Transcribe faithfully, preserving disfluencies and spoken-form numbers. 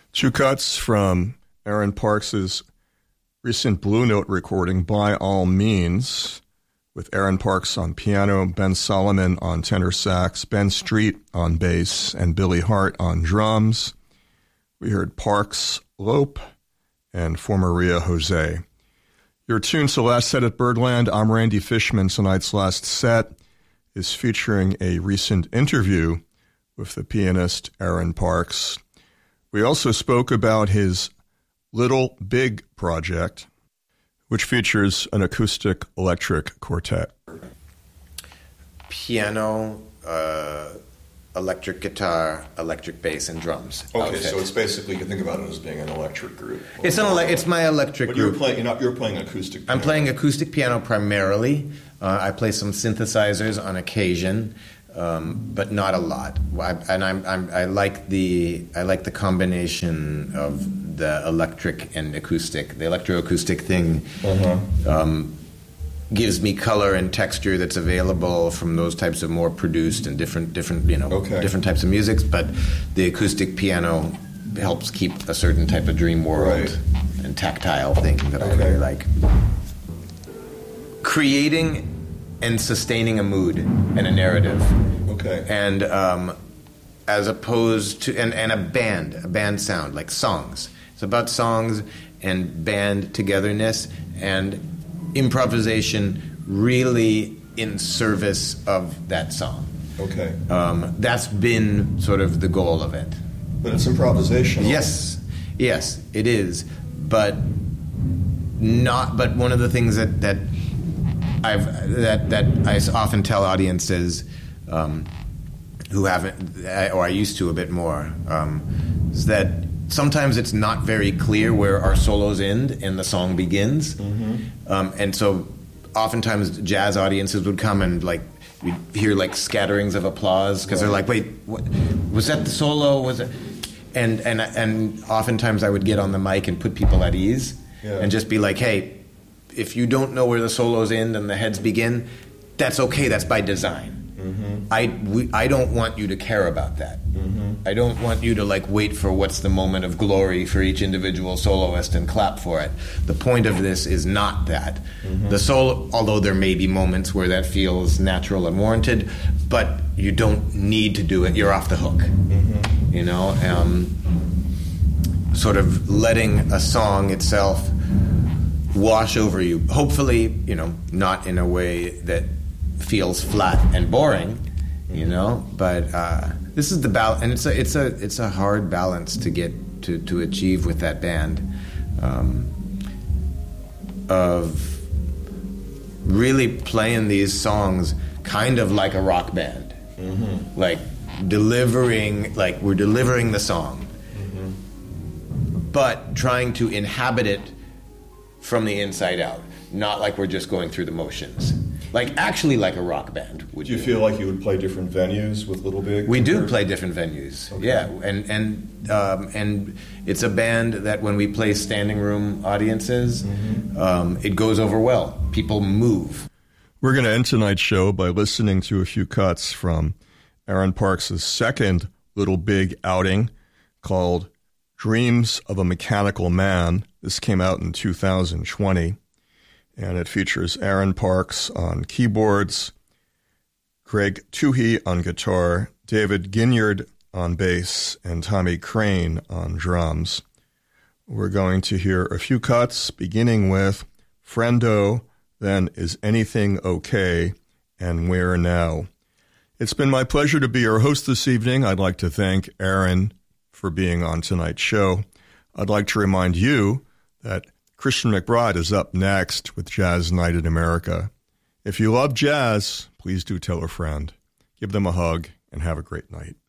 Two cuts from Aaron Parks' recent Blue Note recording, By All Means, with Aaron Parks on piano, Ben Solomon on tenor sax, Ben Street on bass, and Billy Hart on drums. We heard Parks, Lope, and For Maria Jose. Your tune to Last Set at Birdland, I'm Randy Fishman. Tonight's last set is featuring a recent interview with the pianist Aaron Parks. We also spoke about his Little Big project, which features an acoustic electric quartet. Piano, uh, electric guitar, electric bass, and drums. Okay, outfit. so it's basically, you can think about it as being an electric group. It's an ele- it's my electric but group. You're playing, you're, not, you're playing acoustic piano. I'm playing acoustic piano primarily. Uh, I play some synthesizers on occasion, um, but not a lot. I, and I'm, I'm I like the I like the combination of the electric and acoustic. The electroacoustic thing uh-huh. um, gives me color and texture that's available from those types of more produced and different different you know okay. different types of music. But the acoustic piano helps keep a certain type of dream world right. and tactile thing that okay. I really like. Creating and sustaining a mood and a narrative. Okay. And um, as opposed to, and, and a band, a band sound, like songs. It's about songs and band togetherness and improvisation really in service of that song. Okay. Um, that's been sort of the goal of it. But it's improvisational. Yes, yes, it is. But not. But one of the things that that I've that that I often tell audiences um, who haven't, or I used to a bit more, um, is that sometimes it's not very clear where our solos end and the song begins, mm-hmm. um, and so oftentimes jazz audiences would come and like you'd hear like scatterings of applause because right. they're like, wait, what, was that the solo? Was it? And and and oftentimes I would get on the mic and put people at ease yeah. and just be like, hey, if you don't know where the solos end and the heads begin, that's okay. That's by design. Mm-hmm. I we, I don't want you to care about that. Mm-hmm. I don't want you to like wait for what's the moment of glory for each individual soloist and clap for it. The point of this is not that. Mm-hmm. The solo, although there may be moments where that feels natural and warranted, but you don't need to do it. You're off the hook. Mm-hmm. You know, um, sort of letting a song itself wash over you. Hopefully, you know, not in a way that feels flat and boring, you know. But uh, this is the balance, and it's a it's a it's a hard balance to get to, to achieve with that band, um, of really playing these songs kind of like a rock band, mm-hmm. like delivering like we're delivering the song, mm-hmm. but trying to inhabit it from the inside out, not like we're just going through the motions. Like, actually like a rock band would do. Do you feel like you would play different venues with Little Big? We do play different venues, okay. yeah. And and um, and it's a band that when we play standing room audiences, mm-hmm. um, it goes over well. People move. We're going to end tonight's show by listening to a few cuts from Aaron Parks' second Little Big outing called Dreams of a Mechanical Man. This came out in two thousand twenty, and it features Aaron Parks on keyboards, Greg Toohey on guitar, David Ginyard on bass, and Tommy Crane on drums. We're going to hear a few cuts, beginning with Friendo, then Is Anything Okay, and Where Now. It's been my pleasure to be your host this evening. I'd like to thank Aaron for being on tonight's show. I'd like to remind you that Christian McBride is up next with Jazz Night in America. If you love jazz, please do tell a friend. Give them a hug and have a great night.